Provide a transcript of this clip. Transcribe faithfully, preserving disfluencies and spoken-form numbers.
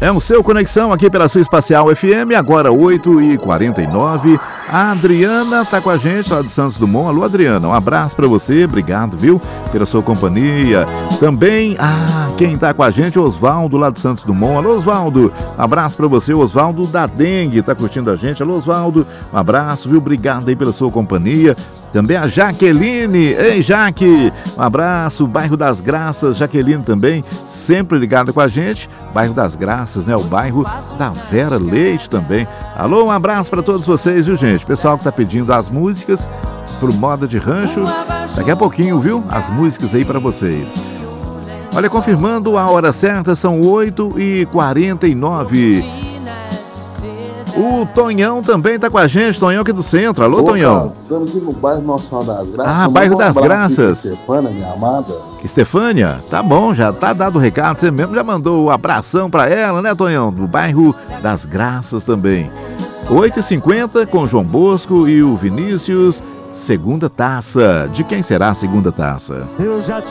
É o seu Conexão aqui pela sua Espacial F M, agora oito e quarenta e nove. A Adriana tá com a gente lá do Santos Dumont. Alô, Adriana, um abraço pra você, obrigado, viu, pela sua companhia. Também, ah, quem tá com a gente, Osvaldo lá do Santos Dumont. Alô, Osvaldo, um abraço pra você, Osvaldo da Dengue, tá curtindo a gente. Alô, Osvaldo, um abraço, viu, obrigado aí pela sua companhia. Também a Jaqueline, ei Jaque, um abraço, bairro das Graças, Jaqueline também, sempre ligada com a gente, bairro das Graças, né, o bairro da Vera Leite também. Alô, um abraço para todos vocês, viu gente, pessoal que tá pedindo as músicas pro Moda de Rancho, daqui a pouquinho, viu, as músicas aí para vocês. Olha, confirmando a hora certa, são oito e quarenta e nove. O Tonhão também tá com a gente, Tonhão aqui do centro. Alô, Ô, Tonhão. Cara, estamos aqui no bairro Nossa Senhora das Graças. Ah, bairro das Graças. Estefânia, minha amada. Estefânia, tá bom, já tá dado o recado. Você mesmo já mandou o um abração pra ela, né, Tonhão? Do bairro das Graças também. oito e cinquenta com o João Bosco e o Vinícius. Segunda taça. De quem será a segunda taça? Eu já te